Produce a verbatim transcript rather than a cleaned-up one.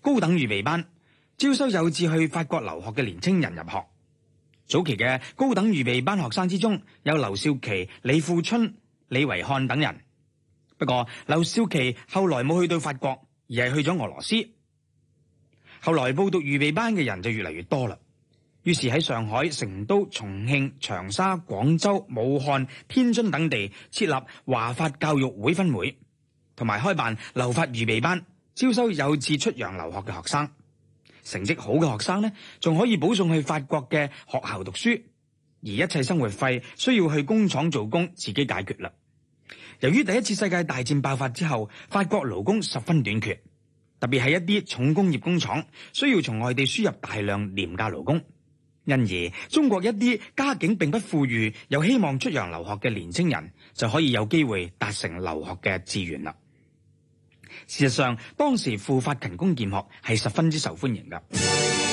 高等預備班，招收有志去法國留學嘅年青人入學。早期嘅高等預備班學生之中，有劉少奇、李富春、李維漢等人。不過劉少奇後來冇去到法國，而係去咗俄羅斯。後來報讀預備班嘅人就越嚟越多啦。於是喺上海、成都、重慶、長沙、廣州、武漢、天津等地設立華法教育會分會，同埋開辦留法預備班，招收有志出洋留學嘅學生。成績好嘅學生呢，仲可以保送去法國嘅學校讀書，而一切生活費需要去工廠做工，自己解決啦。由於第一次世界大戰爆發之後，法國勞工十分短缺，特別係一啲重工業工廠需要從外地輸入大量廉價勞工。因而中國一啲家境並不富裕又希望出洋留學嘅年青人就可以有機會達成留學嘅志願啦。事實上，當時赴法勤工儉學係十分之受歡迎㗎。